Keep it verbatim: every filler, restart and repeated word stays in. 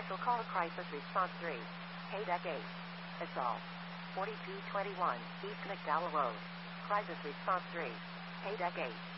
Special call crisis response three. Haydeck eight. Assault. forty-two twenty-one East McDowell Road. Crisis response three. Haydeck eight.